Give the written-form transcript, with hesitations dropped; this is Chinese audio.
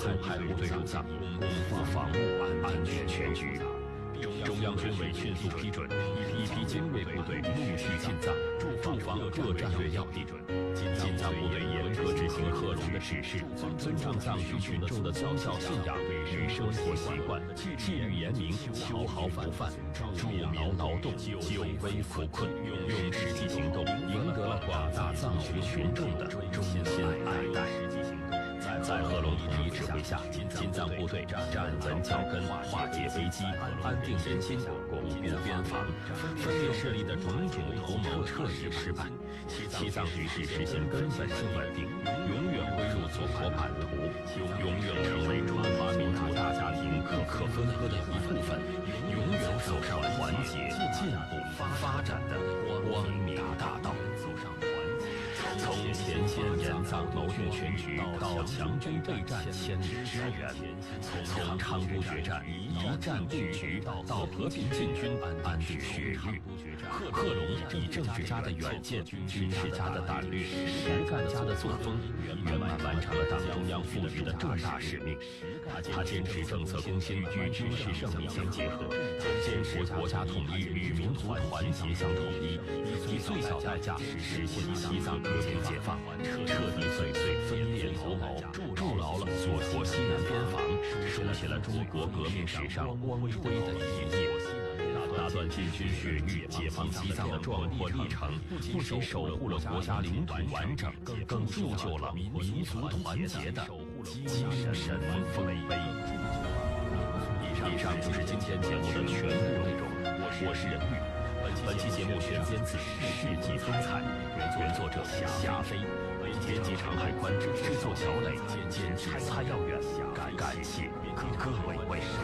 后派部队入藏，巩固防务，安定全局。中央军委迅速批准一批精锐部队陆续进藏，驻防各战略要地。进藏部队严格执行贺龙的指示，尊重藏区群众的宗教信仰与生活习惯，纪律严明，秋毫不犯，助民劳动，救危扶困，用实际行动赢得了广大藏区群众的衷心爱戴。在贺龙统一指挥下，进藏部队站稳脚跟，化解危机，安定人心，巩固边防，分裂势力的种种图谋彻底失败，西藏局势实现根本性稳定，永远归入祖国版图，永远成为中华民族大家庭不可分割的一部分，永远走上团结、进步、发展的光明大道。从前线援藏谋定全局到强军备战千里支援，从昌都决战一战定局到和平进军安定血域，贺龙以政治家的远见、军事家的胆略、实干家的作风，圆满完成了党中央赋予的重大使命。他坚持政策攻心与军事胜利相结合，坚持国家统一与民族团结相统一，以最小代价实现西藏和平解放，彻底粉碎分裂图谋，筑牢了祖国西南边防，书写了中国革命史上光辉的一页。那段进军血域、解放西藏的壮阔历程，不仅守护了国家领土完整，更铸就了民族团结的精神丰碑。以上就是今天节目的全部内容，我是任玉。本期节目选编自《世纪风采》，原作者霞飞，编辑常海宽，制作小磊，监制蔡耀远。感谢各位。